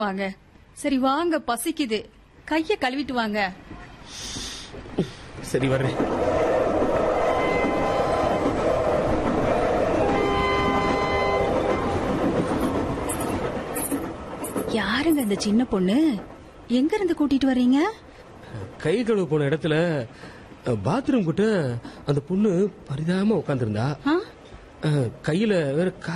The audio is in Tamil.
வாங்க. சரி வாங்க, பசிக்குது. கைய கழுவிட்டு வாங்க. சரி வர்றேன். யாருங்க இந்த சின்ன பொண்ணு? எங்க இருந்து கூட்டிட்டு வர்றீங்க? கை கழுவு போன இடத்துல பாத்ரூம் கிட்ட அந்த பொண்ணு பரிதாபமா உட்கார்ந்திருந்தா. கையில வேற